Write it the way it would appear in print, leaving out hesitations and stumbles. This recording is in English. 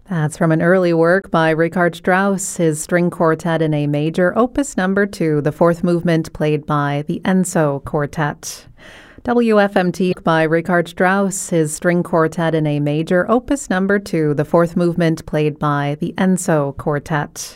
That's from an early work by Richard Strauss, his string quartet in A major, opus number 2, the fourth movement played by the Enzo Quartet. WFMT by Richard Strauss, his string quartet in A major, opus number 2, the fourth movement played by the Enzo Quartet.